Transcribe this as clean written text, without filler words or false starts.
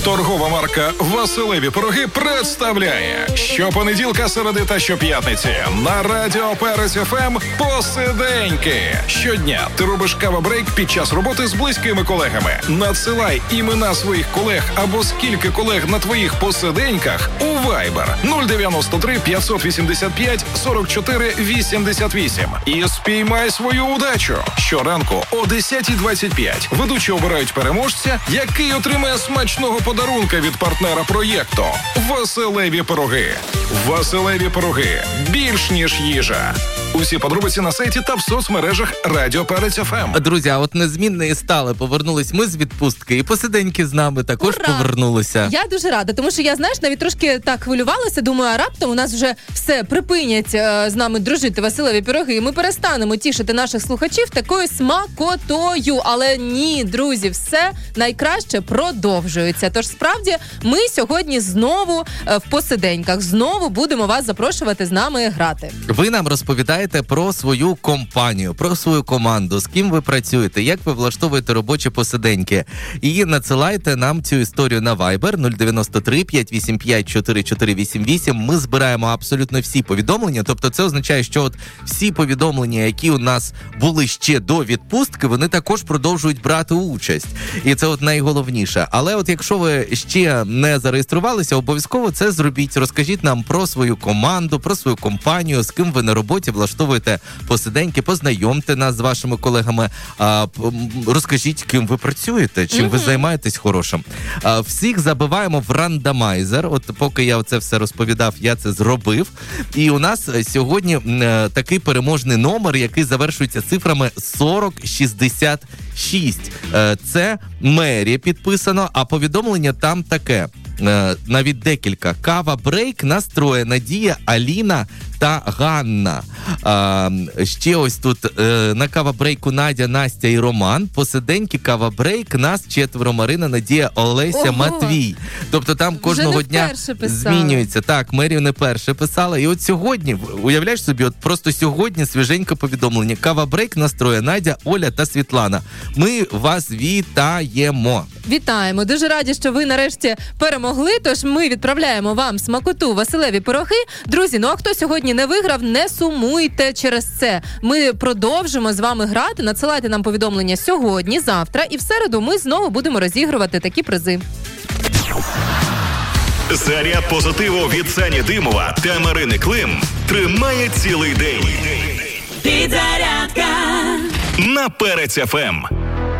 Торгова марка «Василеві пироги» представляє щопонеділка, середи та щоп'ятниці на Радіо Перець ФМ «Посиденьки». Щодня ти робиш кава-брейк під час роботи з близькими колегами. Надсилай імена своїх колег або скільки колег на твоїх посиденьках у Viber 093 585 44 88 і спіймай свою удачу. Щоранку о 10:25 ведучі обирають переможця, який отримає смачного подарунка від партнера проєкту «Василеві пироги». «Василеві пироги» – більш ніж їжа. Усі подробиці на сайті та в соцмережах Радіо Перець ФМ. Друзі, а от незмінне і стале. Повернулись ми з відпустки, і посиденьки з нами також повернулися. Я дуже рада, тому що я, навіть навіть трошки так хвилювалася, думаю, а раптом у нас вже все припинять з нами дружити Василеві пироги, і ми перестанемо тішити наших слухачів такою смакотою. Але ні, друзі, все найкраще продовжується. Тож, справді, ми сьогодні знову в посиденьках, знову будемо вас запрошувати з нами грати. Ви нам розповідаєте про свою компанію, про свою команду, з ким ви працюєте, як ви влаштовуєте робочі посиденьки. І надсилайте нам цю історію на Viber 093 585 4488. Ми збираємо абсолютно всі повідомлення, тобто це означає, що от всі повідомлення, які у нас були ще до відпустки, вони також продовжують брати участь. І це от найголовніше. Але от якщо ви ще не зареєструвалися, обов'язково це зробіть. Розкажіть нам про свою команду, про свою компанію, з ким ви на роботі влаштовуєте посиденьки, познайомте нас з вашими колегами, розкажіть, ким ви працюєте, чим ви займаєтесь хорошим. Всіх забиваємо в рандомайзер. От поки я це все розповідав, я це зробив. І у нас сьогодні такий переможний номер, який завершується цифрами 4066. Це Мері підписано, а повідомлення там таке. Навіть декілька. Кава Брейк, Настроє, Надія, Аліна та Ганна. Ще ось тут на Кава Брейку Надя, Настя і Роман. Посиденьки Кава Брейк, нас 4: Марина, Надія, Олеся, Матвій. Тобто там кожного дня змінюється. Так, Мерію не перше писала. І от сьогодні, уявляєш собі, от просто сьогодні свіженьке повідомлення. Кава Брейк, Настроє, Надя, Оля та Світлана. Ми вас вітаємо. Вітаємо. Дуже раді, що ви нарешті перемогли. Тож ми відправляємо вам смакоту Василеві пироги. Друзі, ну а хто сьогодні не виграв, не сумуйте через це. Ми продовжимо з вами грати. Надсилайте нам повідомлення сьогодні, завтра і в середу ми знову будемо розігрувати такі призи. Заряд позитиву від Сані Димова та Марини Клим тримає цілий день. Підзарядка На Перець ФМ.